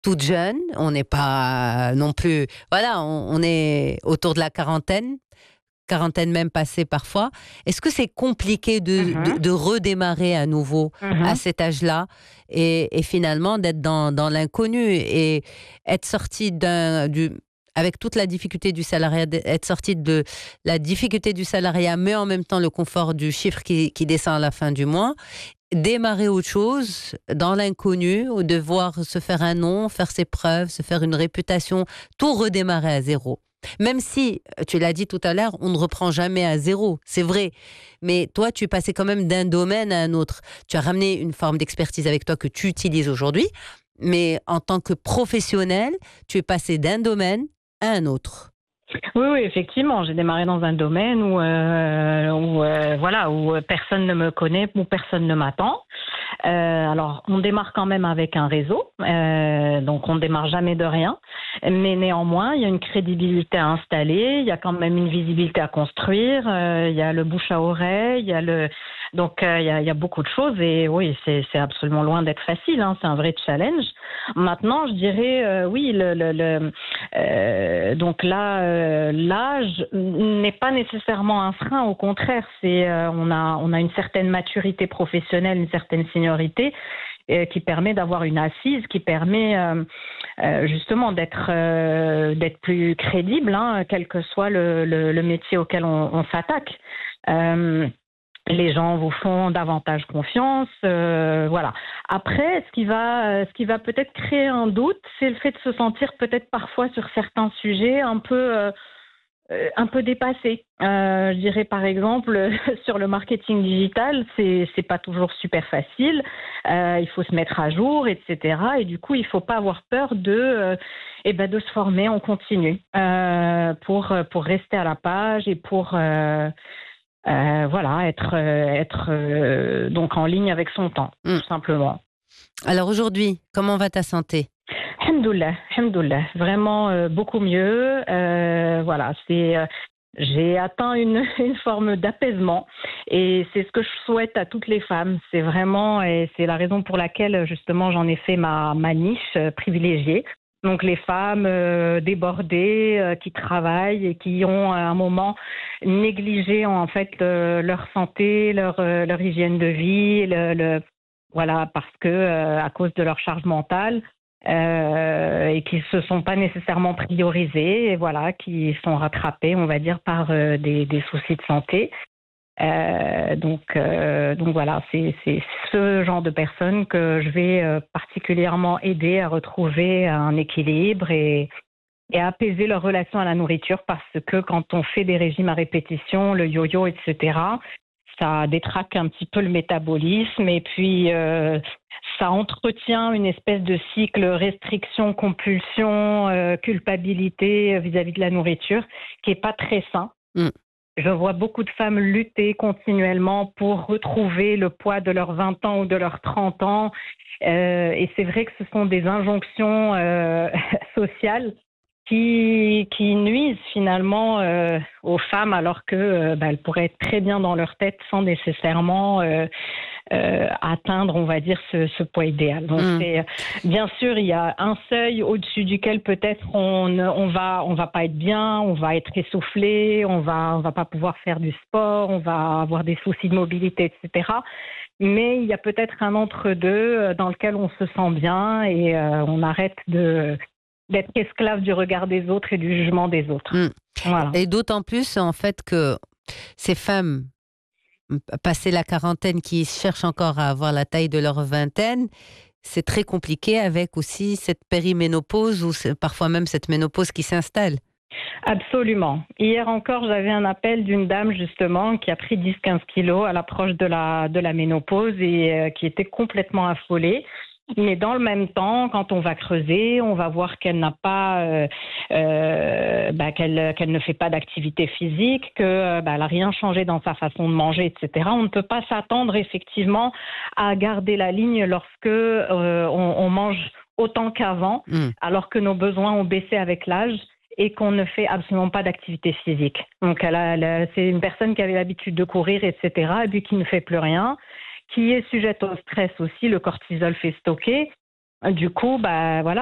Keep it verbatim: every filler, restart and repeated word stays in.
toute jeune, on n'est pas non plus... Voilà, on, on est autour de la quarantaine, quarantaine même passée parfois. Est-ce que c'est compliqué de, Mm-hmm. de, de redémarrer à nouveau Mm-hmm. à cet âge-là et, et finalement d'être dans, dans l'inconnu et être sorti d'un... Du, avec toute la difficulté du salariat, être sorti de la difficulté du salariat, mais en même temps le confort du chiffre qui, qui descend à la fin du mois, démarrer autre chose dans l'inconnu, ou devoir se faire un nom, faire ses preuves, se faire une réputation, tout redémarrer à zéro. Même si, tu l'as dit tout à l'heure, on ne reprend jamais à zéro, c'est vrai. Mais toi, tu es passé quand même d'un domaine à un autre. Tu as ramené une forme d'expertise avec toi que tu utilises aujourd'hui, mais en tant que professionnel, tu es passé d'un domaine à un autre. Oui, oui, effectivement, j'ai démarré dans un domaine où, euh, où euh, voilà, où personne ne me connaît, où personne ne m'attend. Euh, alors, on démarre quand même avec un réseau, euh, donc on ne démarre jamais de rien. Mais néanmoins, il y a une crédibilité à installer, il y a quand même une visibilité à construire, euh, il y a le bouche à oreille, il y a le... Donc, euh, il, y a, il y a beaucoup de choses et oui, c'est, c'est absolument loin d'être facile, hein, c'est un vrai challenge. Maintenant, je dirais, euh, oui, le, le, le, euh, donc là, euh, l'âge n'est pas nécessairement un frein, au contraire, c'est, euh, on a, on a une certaine maturité professionnelle, une certaine seniorité euh, qui permet d'avoir une assise, qui permet euh, euh, justement d'être, euh, d'être plus crédible, hein, quel que soit le, le, le métier auquel on, on s'attaque. Euh, Les gens vous font davantage confiance, euh, voilà. Après, ce qui va, ce qui va peut-être créer un doute, c'est le fait de se sentir peut-être parfois sur certains sujets un peu, euh, un peu dépassé. Euh, je dirais par exemple sur le marketing digital, c'est c'est pas toujours super facile. Euh, il faut se mettre à jour, et cetera. Et du coup, il faut pas avoir peur de, euh, eh ben, de se former en continu euh, pour pour rester à la page et pour euh, Euh, voilà, être, euh, être euh, donc en ligne avec son temps, Mm. tout simplement. Alors aujourd'hui, comment va ta santé ? Alhamdoulilah, alhamdoulilah, vraiment euh, beaucoup mieux. Euh, voilà, c'est, euh, j'ai atteint une, une forme d'apaisement et c'est ce que je souhaite à toutes les femmes. C'est vraiment, et c'est la raison pour laquelle justement j'en ai fait ma, ma niche euh, privilégiée. Donc les femmes euh, débordées euh, qui travaillent et qui ont à un moment négligé en fait euh, leur santé, leur euh, leur hygiène de vie, le, le voilà parce que euh, à cause de leur charge mentale euh, et qui se sont pas nécessairement priorisées et voilà qui sont rattrapées on va dire par euh, des des soucis de santé. Euh, donc, euh, donc voilà, c'est, c'est ce genre de personnes que je vais euh, particulièrement aider à retrouver un équilibre et, et à apaiser leur relation à la nourriture parce que quand on fait des régimes à répétition, le yo-yo, et cetera, ça détraque un petit peu le métabolisme et puis euh, ça entretient une espèce de cycle restriction, compulsion, euh, culpabilité vis-à-vis de la nourriture qui est pas très sain. Mm. Je vois beaucoup de femmes lutter continuellement pour retrouver le poids de leurs vingt ans ou de leurs trente ans. Euh, et c'est vrai que ce sont des injonctions euh, sociales qui, qui nuisent finalement euh, aux femmes alors que euh, bah, elles pourraient être très bien dans leur tête sans nécessairement euh, euh, atteindre, on va dire, ce, ce poids idéal. Donc, Mm. c'est, bien sûr, il y a un seuil au-dessus duquel peut-être on, on va, on va pas être bien, on va être essoufflé, on va, on va pas pouvoir faire du sport, on va avoir des soucis de mobilité, et cetera. Mais il y a peut-être un entre-deux dans lequel on se sent bien et euh, on arrête de d'être esclave du regard des autres et du jugement des autres. Mm. Voilà. Et d'autant plus, en fait, que ces femmes, passées la quarantaine, qui cherchent encore à avoir la taille de leur vingtaine, c'est très compliqué avec aussi cette périménopause ou parfois même cette ménopause qui s'installe. Absolument. Hier encore, j'avais un appel d'une dame justement qui a pris dix à quinze kilos à l'approche de la, de la ménopause et euh, qui était complètement affolée. Mais dans le même temps, quand on va creuser, on va voir qu'elle n'a pas, euh, euh, bah, qu'elle, qu'elle ne fait pas d'activité physique, que bah, elle n'a rien changé dans sa façon de manger, et cetera. On ne peut pas s'attendre effectivement à garder la ligne lorsque euh, on, on mange autant qu'avant, Mm. alors que nos besoins ont baissé avec l'âge et qu'on ne fait absolument pas d'activité physique. Donc elle a, elle a, c'est une personne qui avait l'habitude de courir, et cetera, et puis qui ne fait plus rien, qui est sujette au stress aussi, le cortisol fait stocker. Du coup, bah voilà.